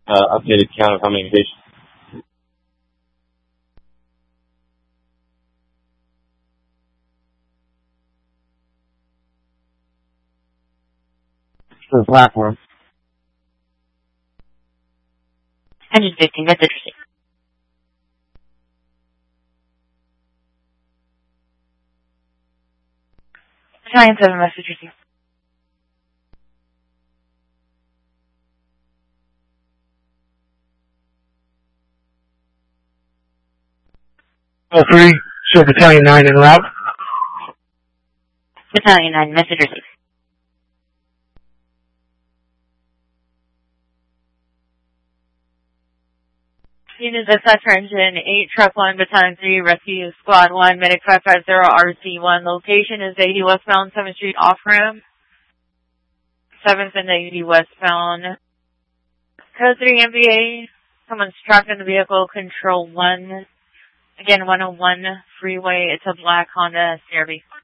updated count of how many patients. For the platform. 150, message received. Battalion 7, message received. Oh, 3, show Battalion 9 en route. Battalion 9, message received. Unit dispatch engine 8, truck 1, battalion 3, rescue squad 1, medic 550, RC1. Location is 80 westbound 7th Street off ramp. 7th and 80 westbound. Code 3 MVA. Someone's trapped in the vehicle. Control 1. Again, 101 freeway. It's a black Honda CRV.